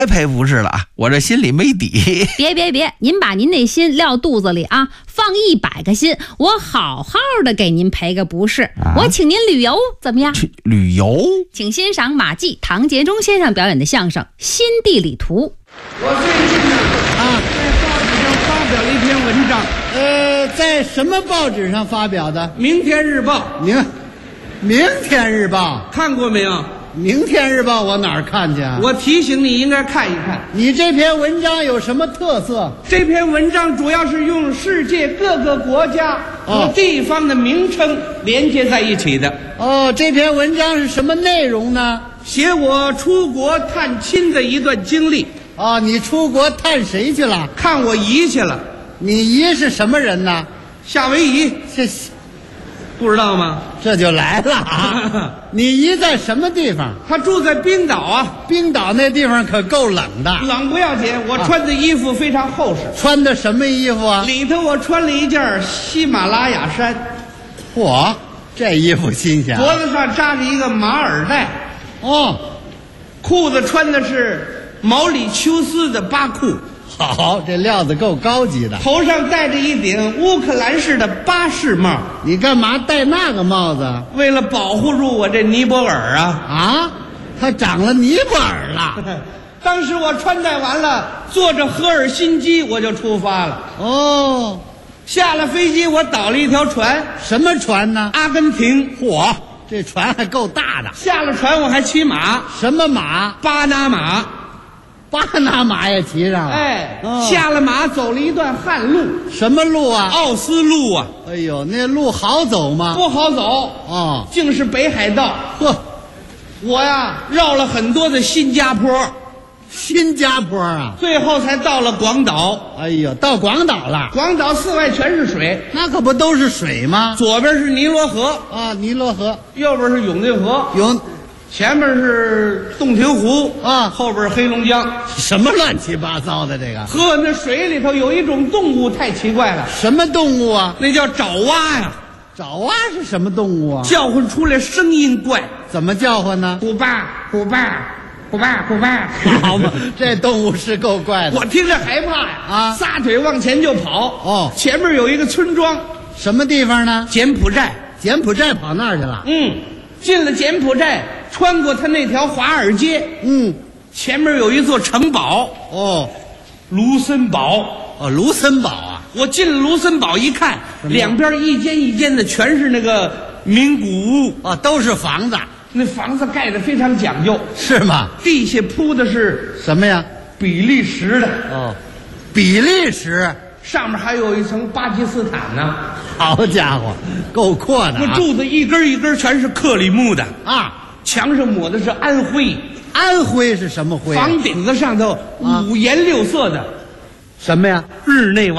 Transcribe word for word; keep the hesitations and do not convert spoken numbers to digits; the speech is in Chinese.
赔不是了啊，我这心里没底。 别别别，您把您那心撂肚子里啊，放一百个心，我好好的给您赔个不是。啊、我请您旅游怎么样？ 去旅游？ 请欣赏马季、唐杰忠先生表演的相声《新地理图》。 我最近呢啊，在报纸上发表了一篇文章。 呃，在什么报纸上发表的？ 《明天日报》。 明，明天日报看过没有？ 明天日报我哪儿看去啊？ 我提醒你应该看一看。 你这篇文章有什么特色？ 这篇文章主要是用世界各个国家和地方的名称连接在一起的。 哦，这篇文章是什么内容呢？ 写我出国探亲的一段经历。 哦，你出国探谁去了？ 看我姨去了。 你姨是什么人呢？ 夏威夷。 这不知道吗？ 这就来了啊！你姨在什么地方？ 她住在冰岛啊。 冰岛那地方可够冷的。 冷不要紧，我穿的衣服非常厚实。 啊、穿的什么衣服啊？ 里头我穿了一件喜马拉雅衫。 嚯，这衣服新鲜。 脖子上扎着一个马尔带。 哦， 裤子穿的是毛里求斯的巴裤。 好，这料子够高级的。 头上戴着一顶乌克兰式的巴士帽。 你干嘛戴那个帽子？ 为了保护住我这尼泊尔啊！ 啊，他长了尼泊尔了。 当时我穿戴完了，坐着赫尔辛基我就出发了。 哦， 下了飞机我倒了一条船。 什么船呢？ 阿根廷。 嚯，这船还够大的。 下了船我还骑马。 什么马？ 巴拿马。 巴拿马也骑上了。 哎、 哦， 下了马走了一段旱路。 什么路啊？ 奥斯陆啊。 哎呦，那路好走吗？ 不好走。 哦， 竟是北海道。 呵， 我呀绕了很多的新加坡。 新加坡啊， 最后才到了广岛。 哎呦，到广岛了。 广岛四外全是水。 那可不都是水吗？ 左边是尼罗河啊，尼罗河。 右边是永定河。 永。 前面是洞庭湖啊， 后边黑龙江。 什么乱七八糟的这个？ 呵，那水里头有一种动物太奇怪了。 什么动物啊？ 那叫爪哇呀。 爪哇是什么动物啊？ 叫唤出来声音怪。 怎么叫唤呢？ 虎爸虎爸虎爸虎爸。 好嘛，这动物是够怪的。 我听着害怕呀！ 啊， 撒腿往前就跑。 哦， 前面有一个村庄。 什么地方呢？ 柬埔寨。 柬埔寨跑那儿去了。 嗯，进了柬埔寨。穿过他那条华尔街， 嗯， 前面有一座城堡。 哦， 卢森堡。 哦，卢森堡啊！ 我进了卢森堡一看，两边一间一间的全是那个名古屋啊，都是房子。 那房子盖得非常讲究。 是吗？ 地下铺的是什么呀？ 比利时的。 哦，比利时。 上面还有一层巴基斯坦呢。 好家伙，够阔的、啊。 那柱子一根一根全是克里木的啊。 墙上抹的是安徽。 安徽是什么徽、啊？ 房顶子上头五颜六色的。 什么呀？ 日内瓦。